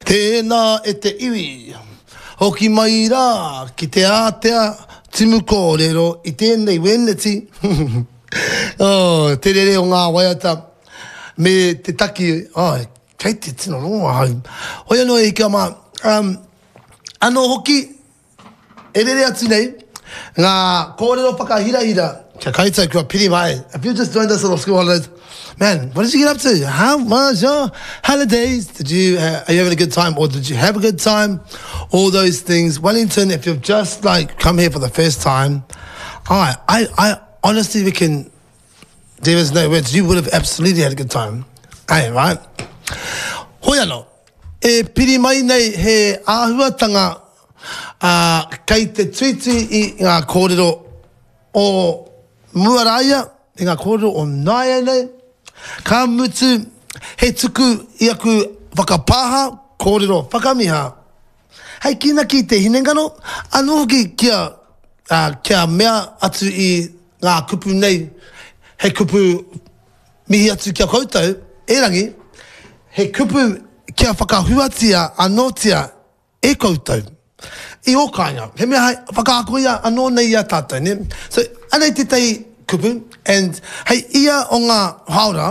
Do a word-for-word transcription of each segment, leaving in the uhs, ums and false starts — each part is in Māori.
Tēnā e te iwi, hoki mai rā, ki te ātea, timu kōrero, i tēnei weneti. Oh, te rere o ngā waiata, me te taki, oh, kei te tino ronga hau. Hoi anō e kia mā, um, anō hoki, e rere atu nei, ngā kōrero whakahirahira, kia kaitai kua piri mai. If you just joined us on school holidays, man, what did you get up to? How was your holidays? Did you, uh, are you having a good time, or did you have a good time? All those things. Wellington, if you've just like come here for the first time, I, I, I honestly reckon there is no words. You would have absolutely had a good time. Hey, right? Hoi anō, e piri mai nei he āhuatanga uh, kei te tuiti i ngā kōrero o Muaraia, i ngā kōrero o Naia nei. Ka mutu he tuku i aku whakapāha, kōrero whakamiha. Hei kina ki te hinengano, anō hoki kia, uh, kia mea atu i ngā kupu nei, he kupu mihi atu kia koutou, e rangi, he kupu kia whakahuatia anotia e koutou. I o kāinga, he mea hei whakaakoia anō nei a tātou, ne? So, anei te tei kupu, and hei ia o ngā haora,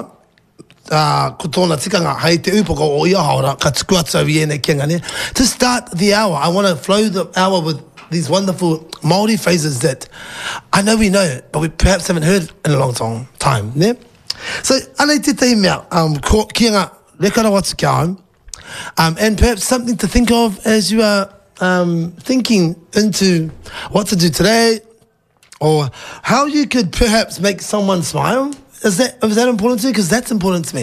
uh, ko tōna tikanga, hei te upoko o ia haora, ka tuku atu au i ēnei kenga, ne? To start the hour, I want to flow the hour with these wonderful Māori phrases that I know we know, but we perhaps haven't heard in a long time, ne? So, anei te tei mea, um, ko, kia ngā rekara watu kia home, um, and perhaps something to think of as you are um, thinking into what to do today, or how you could perhaps make someone smile. Is that, is that important to you? Because that's important to me.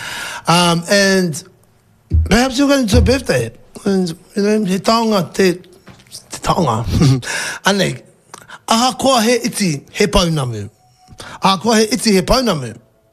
Um, and perhaps you're going to a birthday. And, you know, he taonga te, te taonga. Anei, aha koa he iti he paunamu. Aha koa he iti he paunamu.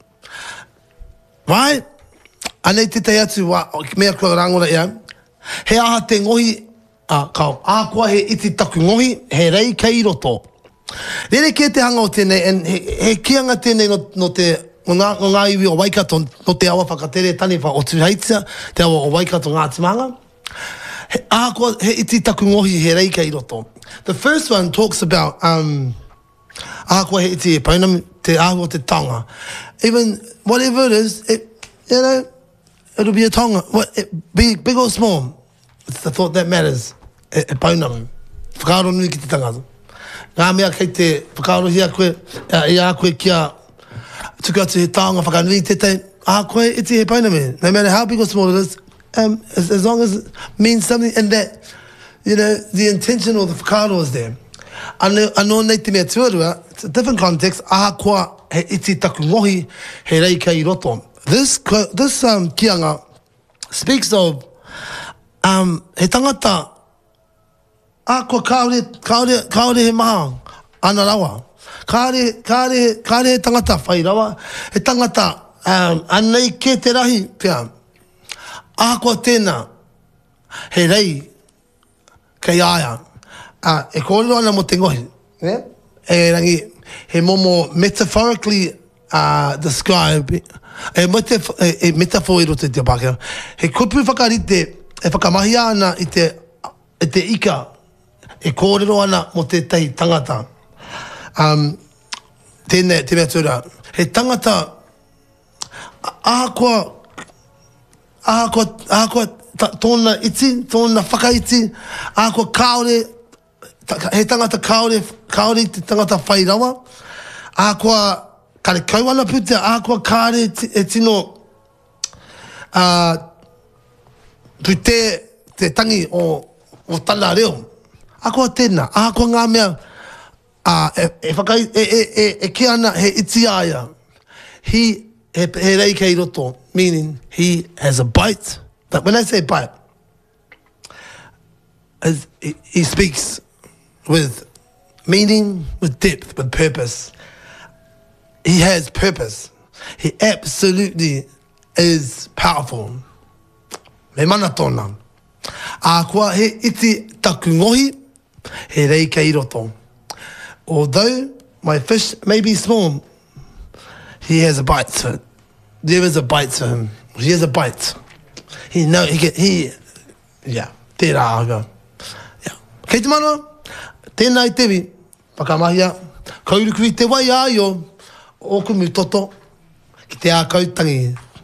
Right? Anei te te atu wa, mea kua rangora ia. He aha te ngohi, ah, kau, aha koa he iti taku ngohi, he rei kei roto. Rere ke te hanga o tēnei, and he, he kianga tēnei no, no te, no ngā, no ngā iwi o Waikato, no te awa whakatere tani wha o Tuheitia, te awa o Waikato ngā timanga. He, aha, he iti taku ngohi he rei kei roto. The first one talks about, um, aha koa he iti e paunam, te ahu o te taonga. Even, whatever it is, it, you know, it'll be a taonga. What, it, be big or small, it's the thought that matters. E, e paunam. Whakaaro nui ki te tangata. Ngā mea kei te whakaaro hi a koe, uh, i a koe kia tuku atu he taonga whakanui te te, a koe iti he pauname. No matter how big or small it is, um, as, as long as it means something, and that, you know, the intention or the whakaaro is there. Anō, anō nei te mea tuarua, it's a different context, a koa he iti taku ngohi he rei kei roto. This, this um, kianga speaks of um, he tangata a koa kaore, kaore, kaore he maha, ana rawa. Kaore, kaore, kaore he tangata whai rawa. He tangata, um, anei ke te rahi, pia. A koa tēnā, he rei, kei aia. Uh, e kōrero ana mo te ngohi. Yeah? E rangi, he momo metaphorically uh, describe, e, metaf e, e metaphor i roto te Pākehā. He kupu whakarite, e whakamahi ana i te, i te ika, e kōrero ana mo te tei tangata. Um, tēnei, te mea tūra. He tangata, aha koa, aha koa, aha koa, tōna iti, tōna whakaiti, aha koa kaore, he tangata kaore, kaore te tangata whai rawa, aha koa, kare kauana putea, aha koa kāre e tino, uh, pute te tangi o, o tana reo. A koa tēnā, a koa ngā mea, a, e, e, whakai, e, e, e, e ke ana he iti aia. He, he, he rei kei roto, meaning he has a bite. But when I say bite, as he, he speaks with meaning, with depth, with purpose. He has purpose. He absolutely is powerful. Me mana tōna. A koa he iti taku ngohi, he rei kei roto. Although my fish may be small, he has a bite to it. There is a bite to him. He has a bite. He know he get, he Ia, tērā aga. Ia. Kei te manoa, tēnā i tewi, pakamahia, kaurukui te wai ai o, o kumu toto, ki te ākautangi.